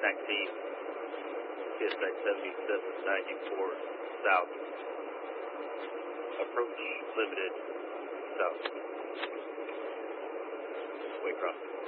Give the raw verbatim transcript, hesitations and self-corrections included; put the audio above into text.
nineteen, P S I seventy-seven ninety-four south. Approach limited south. Waycross.